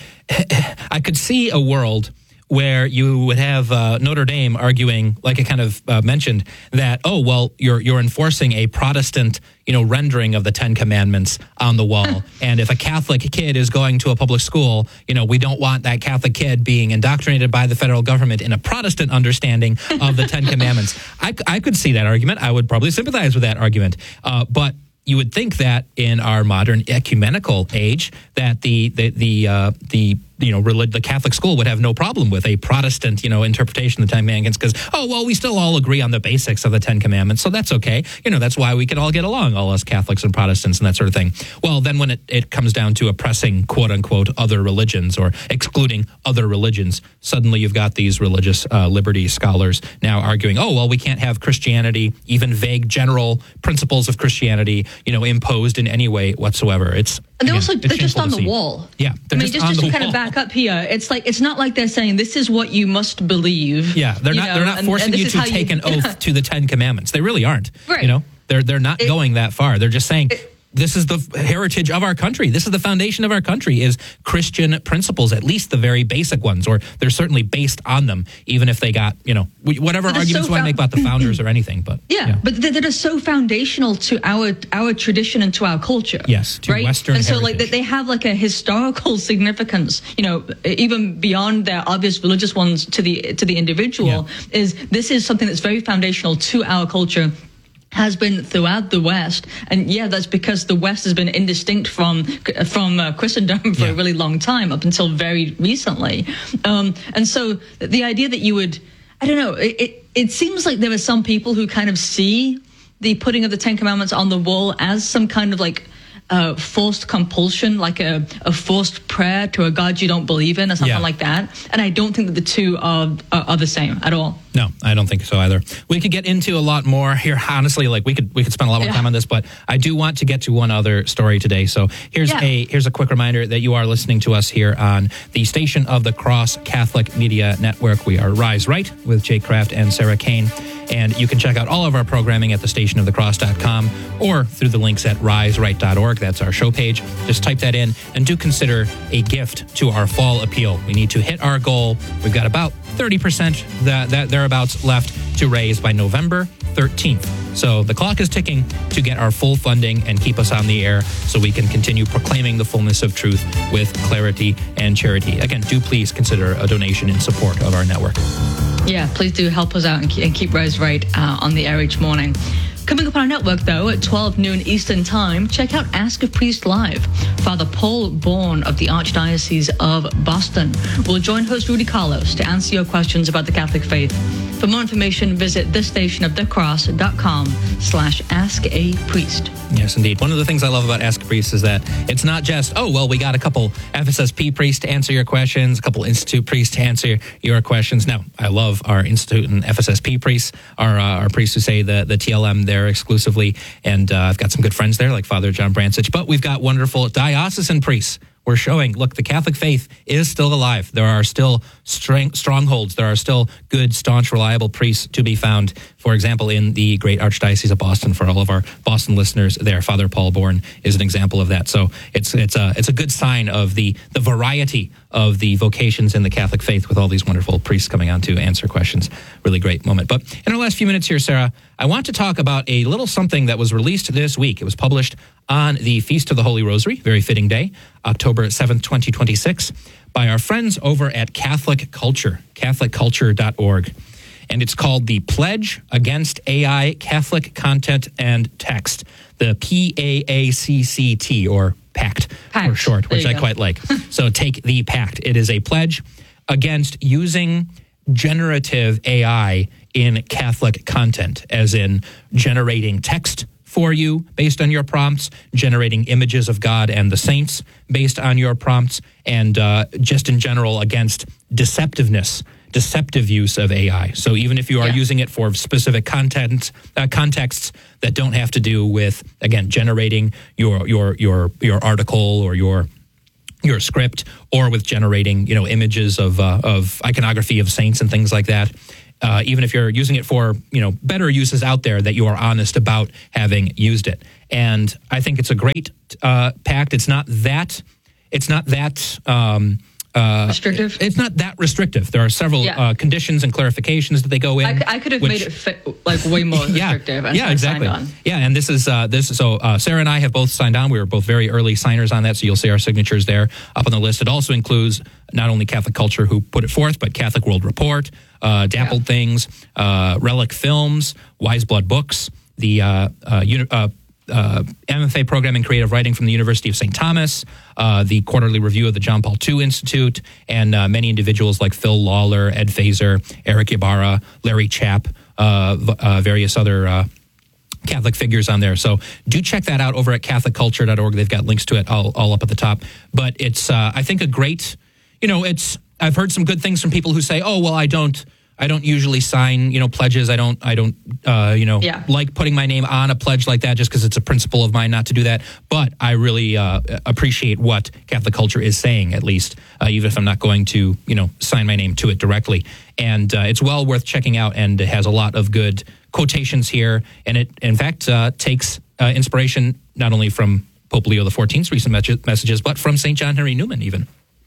Speaker 1: I could see a world where you would have uh, Notre Dame arguing, like I kind of uh, mentioned, that, oh, well, you're you're enforcing a Protestant, you know, rendering of the Ten Commandments on the wall. And if a Catholic kid is going to a public school, you know, we don't want that Catholic kid being indoctrinated by the federal government in a Protestant understanding of the Ten Commandments. I, I could see that argument. I would probably sympathize with that argument. Uh, but you would think that in our modern ecumenical age, that the the the uh, the you know relig- the Catholic school would have no problem with a Protestant you know interpretation of the Ten Commandments, because oh well, we still all agree on the basics of the Ten Commandments, so that's okay. You know that's why we can all get along, all us Catholics and Protestants and that sort of thing. Well, then when it, it comes down to oppressing quote unquote other religions or excluding other religions, suddenly you've got these religious uh, liberty scholars now arguing, oh well, we can't have Christianity, even vague general principles of Christianity, you know, imposed in any way whatsoever. It's
Speaker 2: and they're
Speaker 1: again,
Speaker 2: also they're just on the
Speaker 1: see.
Speaker 2: wall.
Speaker 1: Yeah,
Speaker 2: I mean,
Speaker 1: just,
Speaker 2: just,
Speaker 1: on
Speaker 2: just
Speaker 1: the
Speaker 2: to kind
Speaker 1: wall.
Speaker 2: of back up here, it's like it's not like they're saying this is what you must believe.
Speaker 1: Yeah, they're
Speaker 2: you
Speaker 1: not
Speaker 2: know,
Speaker 1: they're not
Speaker 2: and-
Speaker 1: forcing
Speaker 2: and
Speaker 1: you
Speaker 2: this
Speaker 1: to
Speaker 2: is how
Speaker 1: take
Speaker 2: you-
Speaker 1: an oath to the Ten Commandments. They really aren't.
Speaker 2: Right.
Speaker 1: You know, they're they're not
Speaker 2: It-
Speaker 1: going that far. They're just saying.
Speaker 2: It-
Speaker 1: this is the heritage of our country. This is the foundation of our country, is Christian principles, at least the very basic ones, or they're certainly based on them, even if they got, you know, whatever
Speaker 2: But it's
Speaker 1: arguments
Speaker 2: so
Speaker 1: you want to
Speaker 2: found-
Speaker 1: make about the founders or anything. But
Speaker 2: Yeah, but that that are so foundational to our our tradition and to our culture.
Speaker 1: Yes, to
Speaker 2: right?
Speaker 1: Western
Speaker 2: and so like
Speaker 1: heritage.
Speaker 2: that they have like a historical significance, you know, even beyond their obvious religious ones to the to the individual.
Speaker 1: Yeah.
Speaker 2: Is this is something that's very foundational to our culture. Has been throughout the West, and yeah, that's because the West has been indistinct from from uh, Christendom for
Speaker 1: Yeah.
Speaker 2: a really long time, up until very recently. Um, and so the idea that you would, I don't know, it, it it seems like there are some people who kind of see the putting of the Ten Commandments on the wall as some kind of like uh, forced compulsion, like a, a forced prayer to a God you don't believe in, or something
Speaker 1: Yeah.
Speaker 2: like that. And I don't think that the two are are, are the same at all.
Speaker 1: No, I don't think so either. We could get into a lot more here. Honestly, like we could we could spend a lot more
Speaker 2: Yeah.
Speaker 1: time on this, but I do want to get to one other story today. So here's
Speaker 2: Yeah.
Speaker 1: a here's a quick reminder that you are listening to us here on the Station of the Cross Catholic Media Network. We are Rise Right with Jake Kraft and Sarah Kane. And you can check out all of our programming at the station of the cross dot com or through the links at rise right dot org. That's our show page. Just type that in and do consider a gift to our fall appeal. We need to hit our goal. We've got about thirty percent that, that thereabouts left to raise by November thirteenth. So the clock is ticking to get our full funding and keep us on the air so we can continue proclaiming the fullness of truth with clarity and charity. Again, do please consider a donation in support of our network.
Speaker 2: Yeah, please do help us out and keep, and keep Rise Right uh, on the air each morning. Coming up on our network, though, at twelve noon Eastern Time, check out Ask a Priest Live. Father Paul Bourne of the Archdiocese of Boston will join host Rudy Carlos to answer your questions about the Catholic faith. For more information, visit the station of the cross dot com slash ask a priest.
Speaker 1: Yes, indeed. One of the things I love about Ask a Priest is that it's not just, oh, well, we got a couple F S S P priests to answer your questions, a couple Institute priests to answer your questions. Now, I love our Institute and F S S P priests, our, uh, our priests who say the, the T L M there exclusively, and uh, I've got some good friends there like Father John Brancich, but we've got wonderful diocesan priests. We're showing, look, the Catholic faith is still alive. There are still strong, strongholds. There are still good, staunch, reliable priests to be found. For example, in the great Archdiocese of Boston, for all of our Boston listeners there, Father Paul Bourne is an example of that. So it's it's a it's a good sign of the the variety of the vocations in the Catholic faith, with all these wonderful priests coming on to answer questions. Really great moment. But in our last few minutes here, Sarah, I want to talk about a little something that was released this week. It was published on the Feast of the Holy Rosary, very fitting day, October seventh, twenty twenty-six, by our friends over at Catholic Culture, catholic culture dot org. And it's called the Pledge Against A I Catholic Content and Text. the P A A C C T, or PACT,
Speaker 2: Pact.
Speaker 1: for short,
Speaker 2: There
Speaker 1: which
Speaker 2: you
Speaker 1: I
Speaker 2: go.
Speaker 1: quite like. So take the PACT. It is a pledge against using generative A I in Catholic content, as in generating text for you based on your prompts, generating images of God and the saints based on your prompts, and uh, just in general against deceptiveness, deceptive use of A I. So even if you are
Speaker 2: Yeah.
Speaker 1: using it for specific content, uh, contexts that don't have to do with, again, generating your your your your article or your your script, or with generating, you know, images of uh, of iconography of saints and things like that. Uh, even if you're using it for, you know, better uses out there, that you are honest about having used it. And I think it's a great uh, pact. It's not that. It's not that. Um, uh,
Speaker 2: Restrictive?
Speaker 1: It's not that restrictive. There are several
Speaker 2: Yeah.
Speaker 1: uh, conditions and clarifications that they go in.
Speaker 2: I, c- I could have
Speaker 1: which-
Speaker 2: made it fit, like way more
Speaker 1: yeah,
Speaker 2: restrictive. And
Speaker 1: yeah,
Speaker 2: so I
Speaker 1: exactly.
Speaker 2: signed on.
Speaker 1: Yeah, and this is uh, this. So uh, Sarah and I have both signed on. We were both very early signers on that, so you'll see our signatures there up on the list. It also includes not only Catholic Culture, who put it forth, but Catholic World Report, uh, Dappled
Speaker 2: Yeah.
Speaker 1: Things, uh, Relic Films, Wise Blood Books, the uh, uh, uni- uh, uh, M F A program in creative writing from the University of Saint Thomas, uh, the quarterly review of the John Paul the Second Institute, and uh, many individuals like Phil Lawler, Ed Fazer, Eric Ibarra, Larry Chapp, uh, v- uh, various other uh, Catholic figures on there. So do check that out over at catholic culture dot org. They've got links to it all, all up at the top. But it's, uh, I think, a great, you know, it's, I've heard some good things from people who say, oh, well, I don't, I don't usually sign, you know, pledges. I don't, I don't, uh, you know,
Speaker 2: Yeah.
Speaker 1: like putting my name on a pledge like that just because it's a principle of mine not to do that. But I really uh, appreciate what Catholic Culture is saying, at least, uh, even if I'm not going to, you know, sign my name to it directly. And uh, it's well worth checking out, and it has a lot of good quotations here. And it, in fact, uh, takes uh, inspiration not only from Pope Leo the fourteenth's recent mes- messages, but from Saint John Henry Newman even.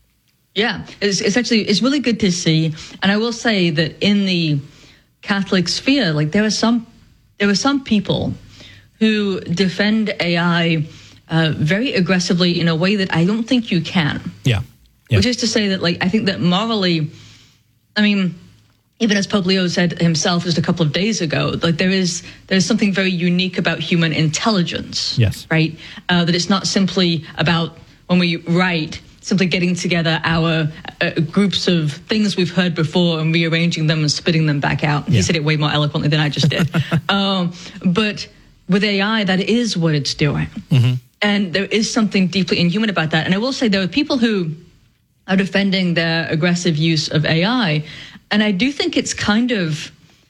Speaker 2: Yeah, it's, it's actually, it's really good to see. And I will say that in the Catholic sphere, like there are some, there are some people who defend A I uh, very aggressively in a way that I don't think you can.
Speaker 1: Yeah. yeah.
Speaker 2: Which is to say that, like, I think that morally, I mean, even as Pope Leo said himself just a couple of days ago, like there is there's something very unique about human intelligence.
Speaker 1: Yes.
Speaker 2: Right? Uh, that it's not simply about when we write, simply getting together our uh, groups of things we've heard before and rearranging them and spitting them back out.
Speaker 1: Yeah.
Speaker 2: He said it way more eloquently than I just did. um, but with A I, that is what it's doing.
Speaker 1: Mm-hmm.
Speaker 2: And there is something deeply inhuman about that. And I will say there are people who are defending their aggressive use of A I. And I do think it's kind of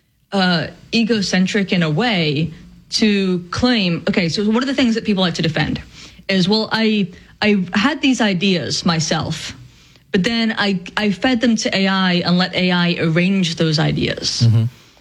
Speaker 2: uh, egocentric in a way to claim, okay, so one of the things that people like to defend is, well, I I had these ideas myself, but then I, I fed them to A I and let A I arrange those ideas. Mm-hmm.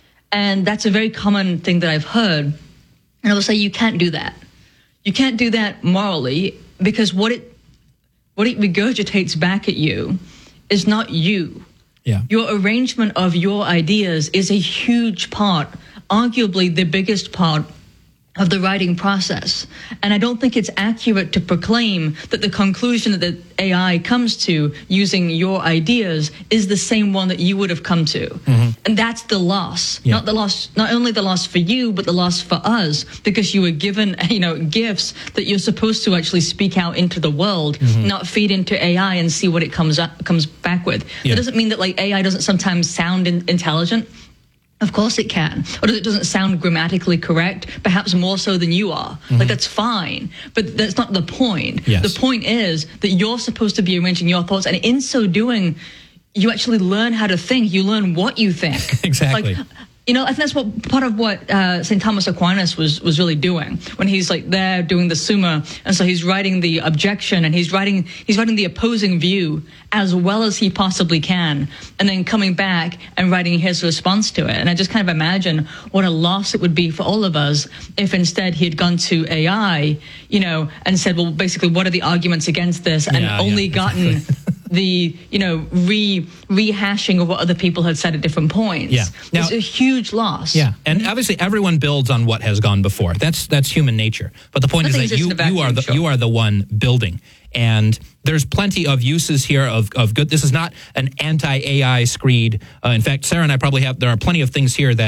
Speaker 2: And that's a very common thing that I've heard. And I will say you can't do that. You can't do that morally, because what it what it regurgitates back at you is not you.
Speaker 1: Yeah.
Speaker 2: Your arrangement of your ideas is a huge part, arguably the biggest part of the writing process. And I don't think it's accurate to proclaim that the conclusion that the A I comes to using your ideas is the same one that you would have come to. Mm-hmm. And that's the loss.
Speaker 1: Yeah.
Speaker 2: Not the loss, not only the loss for you, but the loss for us, because you were given, you know, gifts that you're supposed to actually speak out into the world, mm-hmm. not feed into A I and see what it comes up, comes back with.
Speaker 1: Yeah.
Speaker 2: That doesn't mean that like A I doesn't sometimes sound in, intelligent. Of course it can. Or it doesn't sound grammatically correct, perhaps more so than you are. Mm-hmm. Like, that's fine. But that's not the point.
Speaker 1: Yes.
Speaker 2: The point is that you're supposed to be arranging your thoughts. And in so doing, you actually learn how to think. You learn what you think.
Speaker 1: Exactly.
Speaker 2: Like, you know, I think that's what part of what uh, Saint Thomas Aquinas was was really doing when he's like there doing the Summa, and so he's writing the objection and he's writing he's writing the opposing view as well as he possibly can, and then coming back and writing his response to it. And I just kind of imagine what a loss it would be for all of us if instead he had gone to A I, you know, and said, well, basically, what are the arguments against this, and
Speaker 1: Yeah,
Speaker 2: only
Speaker 1: yeah,
Speaker 2: gotten.
Speaker 1: exactly.
Speaker 2: The, you know, re rehashing of what other people had said at different points.
Speaker 1: Yeah. Now-
Speaker 2: It's a huge loss.
Speaker 1: Yeah, and obviously everyone builds on what has gone before. That's that's human nature. But the point
Speaker 2: Nothing
Speaker 1: is that
Speaker 2: exists
Speaker 1: you
Speaker 2: in a vacuum,
Speaker 1: you are the
Speaker 2: sure.
Speaker 1: you are the one building, and there's plenty of uses here of of good. This is not an anti-A I screed. Uh, in fact, Sarah and I probably have. There are plenty of things here that the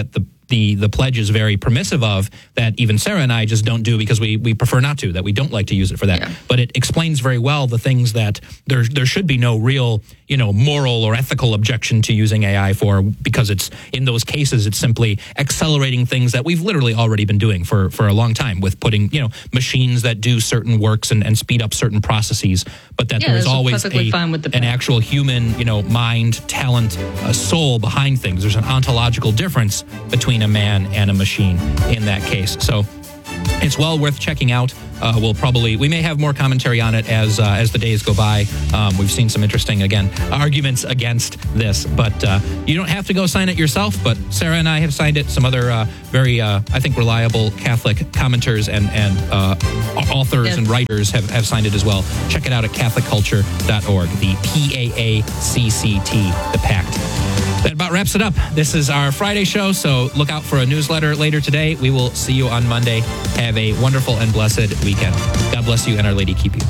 Speaker 1: the the pledge is very permissive of, that even Sarah and I just don't do because we we prefer not to, that we don't like to use it for that.
Speaker 2: Yeah.
Speaker 1: But it explains very well the things that there there should be no real, you know, moral or ethical objection to using A I for, because it's, in those cases, it's simply accelerating things that we've literally already been doing for, for a long time, with putting, you know, machines that do certain works and, and speed up certain processes, but that
Speaker 2: Yeah,
Speaker 1: there is
Speaker 2: that's
Speaker 1: always
Speaker 2: perfectly
Speaker 1: a,
Speaker 2: fine with the
Speaker 1: an
Speaker 2: pen.
Speaker 1: actual human, you know, mind, talent, a soul behind things. There's an ontological difference between a man and a machine in that case. So it's well worth checking out. Uh, we'll probably, we may have more commentary on it as uh, as the days go by. Um, we've seen some interesting, again, arguments against this, but uh, you don't have to go sign it yourself. But Sarah and I have signed it. Some other uh, very, uh, I think, reliable Catholic commenters and and uh, authors
Speaker 2: Yeah.
Speaker 1: and writers have, have signed it as well. Check it out at catholic culture dot org. The P A A C C T, the Pact. That about wraps it up. This is our Friday show, so look out for a newsletter later today. We will see you on Monday. Have a wonderful and blessed weekend. God bless you, and Our Lady keep you.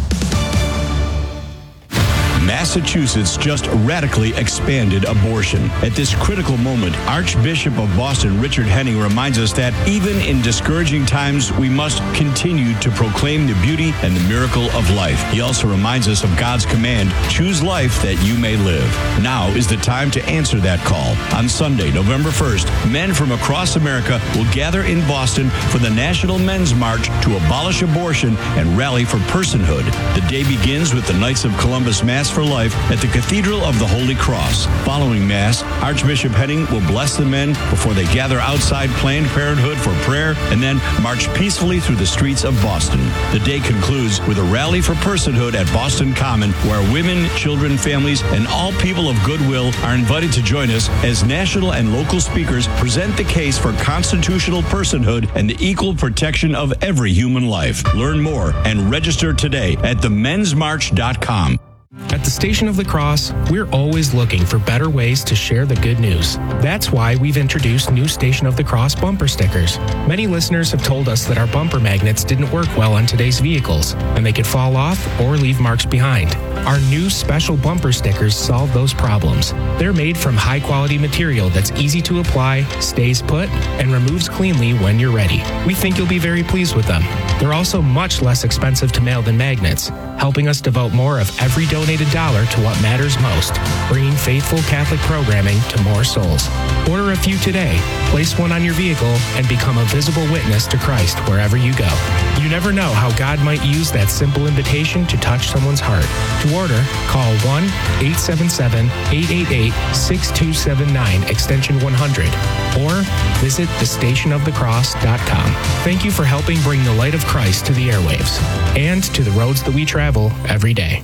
Speaker 6: Massachusetts just radically expanded abortion. At this critical moment, Archbishop of Boston Richard Henning reminds us that even in discouraging times, we must continue to proclaim the beauty and the miracle of life. He also reminds us of God's command, choose life that you may live. Now is the time to answer that call. On Sunday, November first, men from across America will gather in Boston for the National Men's March to abolish abortion and rally for personhood. The day begins with the Knights of Columbus Mass for Life at the Cathedral of the Holy Cross. Following Mass, Archbishop Henning will bless the men before they gather outside Planned Parenthood for prayer and then march peacefully through the streets of Boston. The day concludes with a rally for personhood at Boston Common, where women, children, families, and all people of goodwill are invited to join us as national and local speakers present the case for constitutional personhood and the equal protection of every human life. Learn more and register today at the mens march dot com.
Speaker 7: At the Station of the Cross, we're always looking for better ways to share the good news. That's why we've introduced new Station of the Cross bumper stickers. Many listeners have told us that our bumper magnets didn't work well on today's vehicles, and they could fall off or leave marks behind. Our new special bumper stickers solve those problems. They're made from high-quality material that's easy to apply, stays put, and removes cleanly when you're ready. We think you'll be very pleased with them. They're also much less expensive to mail than magnets, helping us devote more of every donated dollar to what matters most, bringing faithful Catholic programming to more souls. Order a few today, place one on your vehicle, and become a visible witness to Christ wherever you go. You never know how God might use that simple invitation to touch someone's heart. To order, call one eight seven seven, eight eight eight, six two seven nine, extension one hundred, or visit the station of the cross dot com. Thank you for helping bring the light of Christ to the airwaves and to the roads that we travel every day.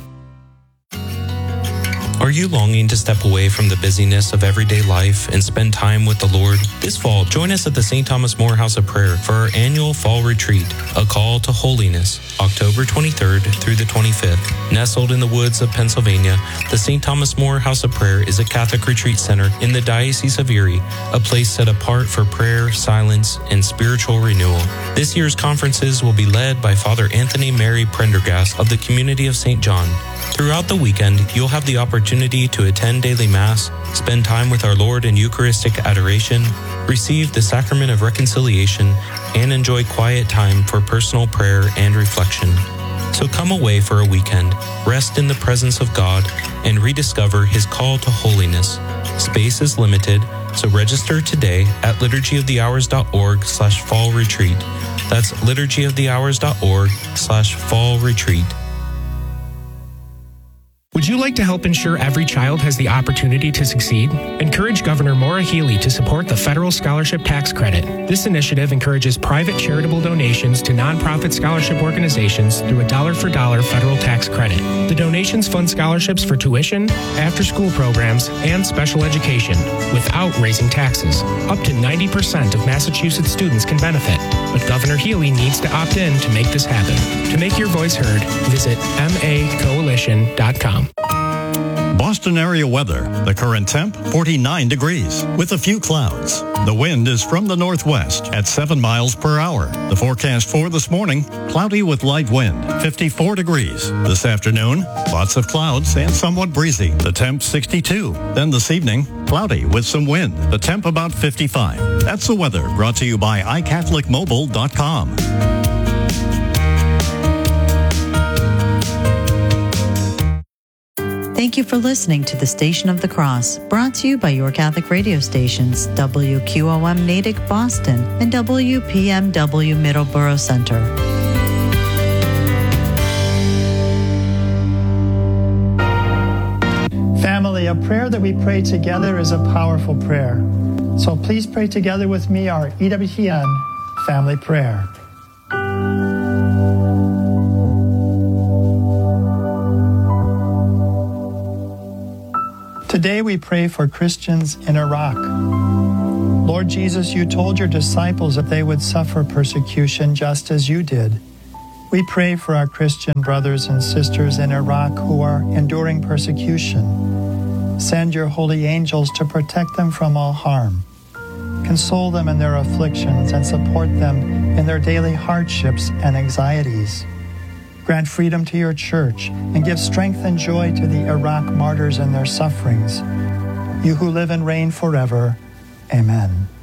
Speaker 8: Are you longing to step away from the busyness of everyday life and spend time with the Lord? This fall, join us at the Saint Thomas More House of Prayer for our annual fall retreat, A Call to Holiness, October twenty-third through the twenty-fifth. Nestled in the woods of Pennsylvania, the Saint Thomas More House of Prayer is a Catholic retreat center in the Diocese of Erie, a place set apart for prayer, silence, and spiritual renewal. This year's conferences will be led by Father Anthony Mary Prendergast of the Community of Saint John. Throughout the weekend, you'll have the opportunity to attend daily Mass, spend time with our Lord in Eucharistic adoration, receive the Sacrament of Reconciliation, and enjoy quiet time for personal prayer and reflection. So come away for a weekend, rest in the presence of God, and rediscover His call to holiness. Space is limited, so register today at liturgy of the hours dot org slash fall retreat. That's liturgy of the hours dot org slash fall retreat.
Speaker 7: Would you like to help ensure every child has the opportunity to succeed? Encourage Governor Maura Healey to support the Federal Scholarship Tax Credit. This initiative encourages private charitable donations to nonprofit scholarship organizations through a dollar-for-dollar federal tax credit. The donations fund scholarships for tuition, after-school programs, and special education without raising taxes. Up to ninety percent of Massachusetts students can benefit, but Governor Healey needs to opt in to make this happen. To make your voice heard, visit M A coalition dot com.
Speaker 9: Boston area weather. The current temp, forty-nine degrees, with a few clouds. The wind is from the northwest at seven miles per hour. The forecast for this morning, cloudy with light wind, fifty-four degrees. This afternoon, lots of clouds and somewhat breezy. The temp, sixty-two. Then this evening, Cloudy with some wind. The temp about fifty-five. That's the weather, brought to you by i catholic mobile dot com.
Speaker 10: Thank you for listening to the Station of the Cross, brought to you by your Catholic radio stations, W Q O M Natick, Boston, and W P M W Middleborough Center.
Speaker 11: Family, a prayer that we pray together is a powerful prayer. So please pray together with me our E W T N family prayer. Today we pray for Christians in Iraq. Lord Jesus, you told your disciples that they would suffer persecution just as you did. We pray for our Christian brothers and sisters in Iraq who are enduring persecution. Send your holy angels to protect them from all harm. Console them in their afflictions and support them in their daily hardships and anxieties. Grant freedom to your church and give strength and joy to the Iraq martyrs in their sufferings. You who live and reign forever. Amen.